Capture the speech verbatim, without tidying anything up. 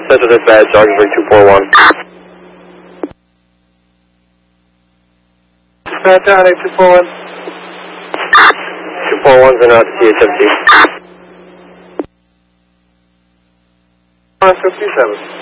Central Dispatch, Augsburg two four one. Dispatch out eight two four one. two four one's in out to C H F C. one fifty-seven.